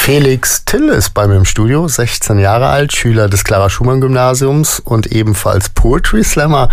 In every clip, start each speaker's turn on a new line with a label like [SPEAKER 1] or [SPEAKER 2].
[SPEAKER 1] Felix Till ist bei mir im Studio, 16 Jahre alt, Schüler des Clara-Schumann-Gymnasiums und ebenfalls Poetry Slammer.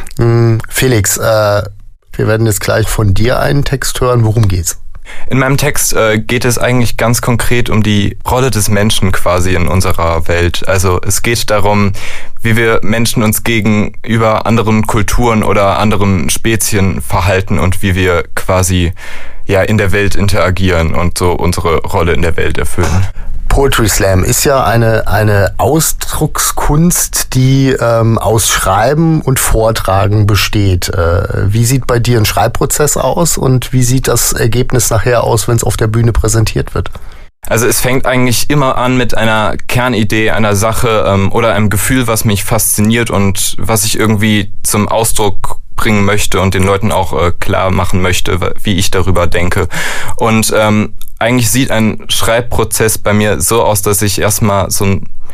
[SPEAKER 1] Felix, wir werden jetzt gleich von dir einen Text hören. Worum geht's?
[SPEAKER 2] In meinem Text geht es eigentlich ganz konkret um die Rolle des Menschen quasi in unserer Welt. Also es geht darum, wie wir Menschen uns gegenüber anderen Kulturen oder anderen Spezien verhalten und wie wir quasi in der Welt interagieren und so unsere Rolle in der Welt erfüllen.
[SPEAKER 1] Poetry Slam ist ja eine Ausdruckskunst, die aus Schreiben und Vortragen besteht. Wie sieht bei dir ein Schreibprozess aus und wie sieht das Ergebnis nachher aus, wenn es auf der Bühne präsentiert wird?
[SPEAKER 2] Also es fängt eigentlich immer an mit einer Kernidee, einer Sache oder einem Gefühl, was mich fasziniert und was ich irgendwie zum Ausdruck bringen möchte und den Leuten auch klar machen möchte, wie ich darüber denke. Und eigentlich sieht ein Schreibprozess bei mir so aus, dass ich erstmal so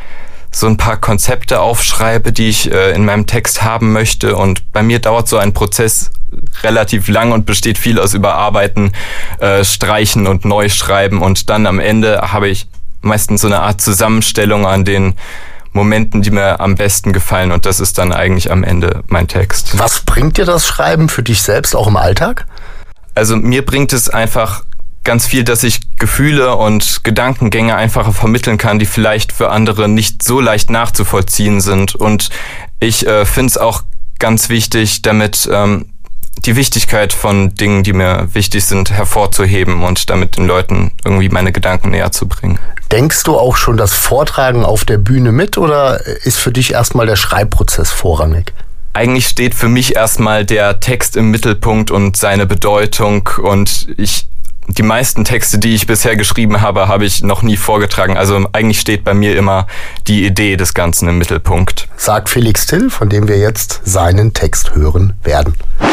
[SPEAKER 2] ein paar Konzepte aufschreibe, die ich in meinem Text haben möchte. Und bei mir dauert so ein Prozess relativ lang und besteht viel aus Überarbeiten, Streichen und Neuschreiben. Und dann am Ende habe ich meistens so eine Art Zusammenstellung an den Momenten, die mir am besten gefallen. Und das ist dann eigentlich am Ende mein Text.
[SPEAKER 1] Was bringt dir das Schreiben für dich selbst auch im Alltag?
[SPEAKER 2] Also mir bringt es einfach ganz viel, dass ich Gefühle und Gedankengänge einfacher vermitteln kann, die vielleicht für andere nicht so leicht nachzuvollziehen sind. Und ich finde es auch ganz wichtig, damit die Wichtigkeit von Dingen, die mir wichtig sind, hervorzuheben und damit den Leuten irgendwie meine Gedanken näher zu bringen.
[SPEAKER 1] Denkst du auch schon das Vortragen auf der Bühne mit oder ist für dich erstmal der Schreibprozess vorrangig?
[SPEAKER 2] Eigentlich steht für mich erstmal der Text im Mittelpunkt und seine Bedeutung und die meisten Texte, die ich bisher geschrieben habe, habe ich noch nie vorgetragen. Also eigentlich steht bei mir immer die Idee des Ganzen im Mittelpunkt.
[SPEAKER 1] Sagt Felix Till, von dem wir jetzt seinen Text hören werden.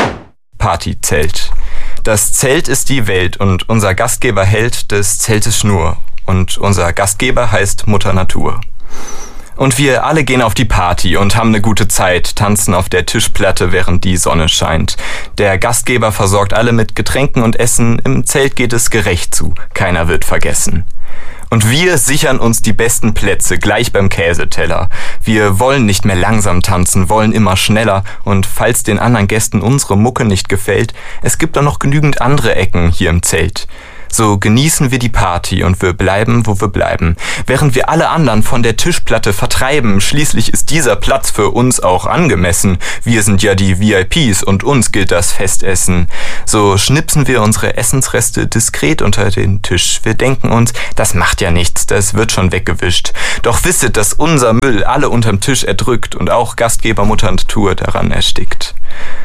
[SPEAKER 2] Partyzelt. Das Zelt ist die Welt und unser Gastgeber hält des Zeltes Schnur. Und unser Gastgeber heißt Mutter Natur. Und wir alle gehen auf die Party und haben eine gute Zeit, tanzen auf der Tischplatte, während die Sonne scheint. Der Gastgeber versorgt alle mit Getränken und Essen, im Zelt geht es gerecht zu, keiner wird vergessen. Und wir sichern uns die besten Plätze gleich beim Käseteller. Wir wollen nicht mehr langsam tanzen, wollen immer schneller. Und falls den anderen Gästen unsere Mucke nicht gefällt, es gibt doch noch genügend andere Ecken hier im Zelt. So genießen wir die Party und wir bleiben, wo wir bleiben. Während wir alle anderen von der Tischplatte vertreiben, schließlich ist dieser Platz für uns auch angemessen. Wir sind ja die VIPs und uns gilt das Festessen. So schnipsen wir unsere Essensreste diskret unter den Tisch. Wir denken uns, das macht ja nichts, das wird schon weggewischt. Doch wisset, dass unser Müll alle unterm Tisch erdrückt und auch Gastgeber Mutter Natur daran erstickt.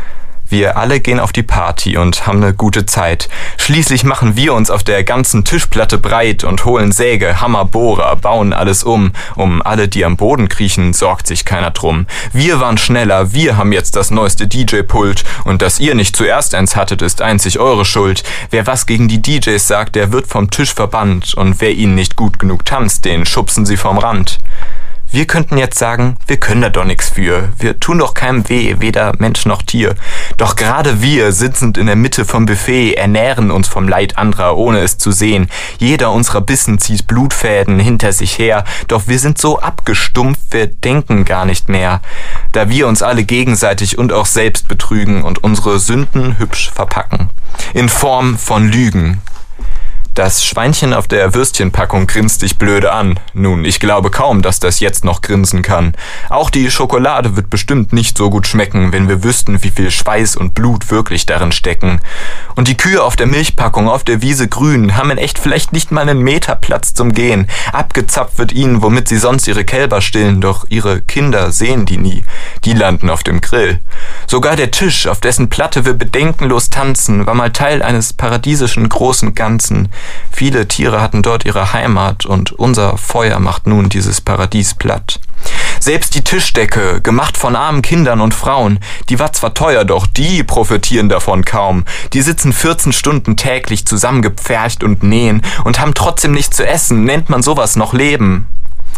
[SPEAKER 2] Wir alle gehen auf die Party und haben eine gute Zeit. Schließlich machen wir uns auf der ganzen Tischplatte breit und holen Säge, Hammer, Bohrer, bauen alles um. Um alle, die am Boden kriechen, sorgt sich keiner drum. Wir waren schneller, wir haben jetzt das neueste DJ-Pult. Und dass ihr nicht zuerst eins hattet, ist einzig eure Schuld. Wer was gegen die DJs sagt, der wird vom Tisch verbannt. Und wer ihnen nicht gut genug tanzt, den schubsen sie vom Rand. Wir könnten jetzt sagen, wir können da doch nichts für. Wir tun doch keinem weh, weder Mensch noch Tier. Doch gerade wir, sitzend in der Mitte vom Buffet, ernähren uns vom Leid anderer, ohne es zu sehen. Jeder unserer Bissen zieht Blutfäden hinter sich her. Doch wir sind so abgestumpft, wir denken gar nicht mehr. Da wir uns alle gegenseitig und auch selbst betrügen und unsere Sünden hübsch verpacken. In Form von Lügen. Das Schweinchen auf der Würstchenpackung grinst dich blöde an. Nun, ich glaube kaum, dass das jetzt noch grinsen kann. Auch die Schokolade wird bestimmt nicht so gut schmecken, wenn wir wüssten, wie viel Schweiß und Blut wirklich darin stecken. Und die Kühe auf der Milchpackung auf der Wiese grün haben in echt vielleicht nicht mal einen Meter Platz zum Gehen. Abgezapft wird ihnen, womit sie sonst ihre Kälber stillen, doch ihre Kinder sehen die nie. Die landen auf dem Grill. Sogar der Tisch, auf dessen Platte wir bedenkenlos tanzen, war mal Teil eines paradiesischen großen Ganzen. Viele Tiere hatten dort ihre Heimat und unser Feuer macht nun dieses Paradies platt. Selbst die Tischdecke, gemacht von armen Kindern und Frauen, die war zwar teuer, doch die profitieren davon kaum. Die sitzen 14 Stunden täglich zusammengepfercht und nähen und haben trotzdem nichts zu essen. Nennt man sowas noch Leben?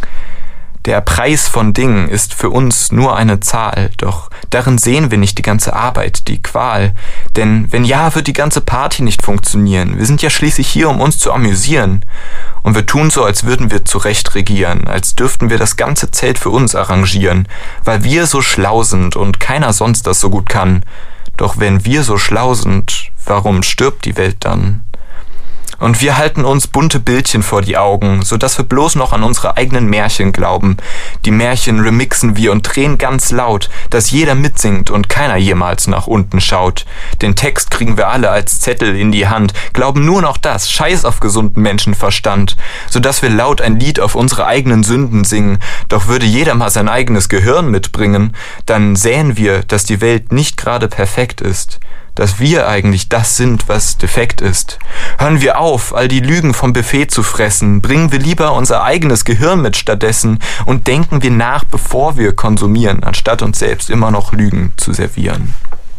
[SPEAKER 2] Der Preis von Dingen ist für uns nur eine Zahl, doch darin sehen wir nicht die ganze Arbeit, die Qual. Denn wenn ja, wird die ganze Party nicht funktionieren. Wir sind ja schließlich hier, um uns zu amüsieren. Und wir tun so, als würden wir zurecht regieren, als dürften wir das ganze Zelt für uns arrangieren, weil wir so schlau sind und keiner sonst das so gut kann. Doch wenn wir so schlau sind, warum stirbt die Welt dann? Und wir halten uns bunte Bildchen vor die Augen, sodass wir bloß noch an unsere eigenen Märchen glauben. Die Märchen remixen wir und drehen ganz laut, dass jeder mitsingt und keiner jemals nach unten schaut. Den Text kriegen wir alle als Zettel in die Hand, glauben nur noch das, scheiß auf gesunden Menschenverstand, sodass wir laut ein Lied auf unsere eigenen Sünden singen. Doch würde jeder mal sein eigenes Gehirn mitbringen, dann sähen wir, dass die Welt nicht gerade perfekt ist. Dass wir eigentlich das sind, was defekt ist. Hören wir auf, all die Lügen vom Buffet zu fressen, bringen wir lieber unser eigenes Gehirn mit stattdessen und denken wir nach, bevor wir konsumieren, anstatt uns selbst immer noch Lügen zu servieren.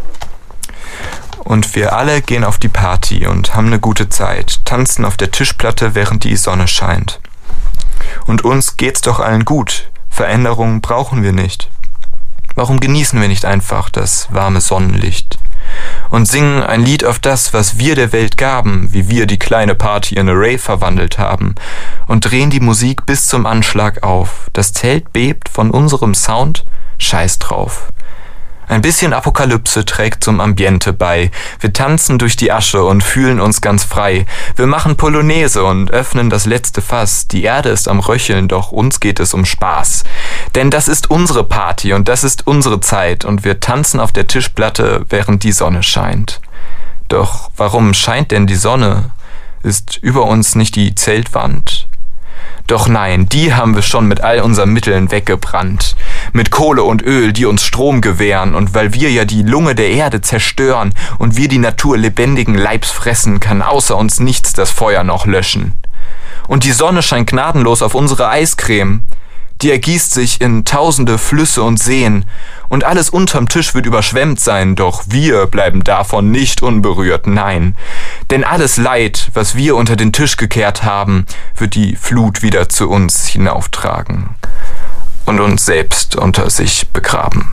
[SPEAKER 2] Und wir alle gehen auf die Party und haben eine gute Zeit, tanzen auf der Tischplatte, während die Sonne scheint. Und uns geht's doch allen gut, Veränderungen brauchen wir nicht. Warum genießen wir nicht einfach das warme Sonnenlicht? Und singen ein Lied auf das, was wir der Welt gaben, wie wir die kleine Party in a Rave verwandelt haben, und drehen die Musik bis zum Anschlag auf. Das Zelt bebt von unserem Sound, scheiß drauf. Ein bisschen Apokalypse trägt zum Ambiente bei. Wir tanzen durch die Asche und fühlen uns ganz frei. Wir machen Polonaise und öffnen das letzte Fass. Die Erde ist am Röcheln, doch uns geht es um Spaß. Denn das ist unsere Party und das ist unsere Zeit und wir tanzen auf der Tischplatte, während die Sonne scheint. Doch warum scheint denn die Sonne? Ist über uns nicht die Zeltwand? Doch nein, die haben wir schon mit all unseren Mitteln weggebrannt. Mit Kohle und Öl, die uns Strom gewähren. Und weil wir ja die Lunge der Erde zerstören und wir die Natur lebendigen Leibs fressen, kann außer uns nichts das Feuer noch löschen. Und die Sonne scheint gnadenlos auf unsere Eiscreme. Die ergießt sich in tausende Flüsse und Seen. Und alles unterm Tisch wird überschwemmt sein, doch wir bleiben davon nicht unberührt, nein. Denn alles Leid, was wir unter den Tisch gekehrt haben, wird die Flut wieder zu uns hinauftragen und uns selbst unter sich begraben.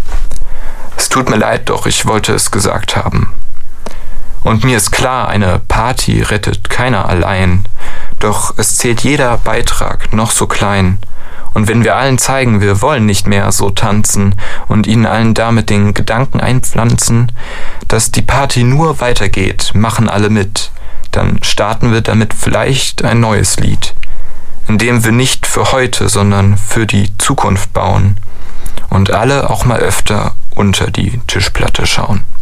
[SPEAKER 2] Es tut mir leid, doch ich wollte es gesagt haben. Und mir ist klar, eine Party rettet keiner allein, doch es zählt jeder Beitrag, noch so klein. Und wenn wir allen zeigen, wir wollen nicht mehr so tanzen und ihnen allen damit den Gedanken einpflanzen, dass die Party nur weitergeht, machen alle mit, dann starten wir damit vielleicht ein neues Lied, in dem wir nicht für heute, sondern für die Zukunft bauen und alle auch mal öfter unter die Tischplatte schauen.